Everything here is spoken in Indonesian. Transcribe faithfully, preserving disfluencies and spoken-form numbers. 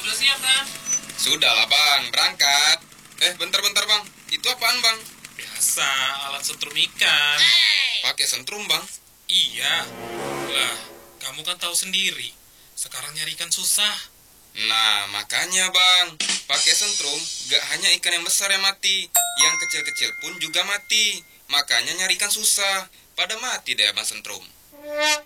Sudah siap kan? Sudah lah bang, berangkat. Eh bentar-bentar bang, itu apaan bang? Biasa, alat setrum ikan. Pakai sentrum bang? Iya. Lah, kamu kan tahu sendiri. Sekarang nyari ikan susah. Nah makanya bang, pakai sentrum gak hanya ikan yang besar yang mati, yang kecil-kecil pun juga mati. Makanya nyari ikan susah, pada mati deh abang sentrum.